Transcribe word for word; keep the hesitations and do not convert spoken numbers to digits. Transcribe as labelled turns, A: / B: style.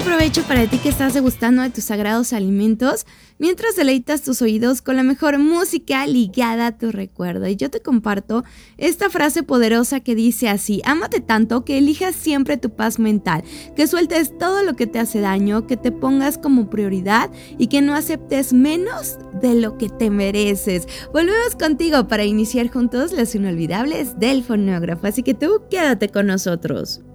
A: provecho para ti que estás degustando de tus sagrados alimentos mientras deleitas tus oídos con la mejor música ligada a tu recuerdo. Y yo te comparto esta frase poderosa que dice así: ámate tanto que elijas siempre tu paz mental, que sueltes todo lo que te hace daño, que te pongas como prioridad y que no aceptes menos de lo que te mereces. Volvemos contigo para iniciar juntos las inolvidables del fonógrafo, así que tú quédate con nosotros.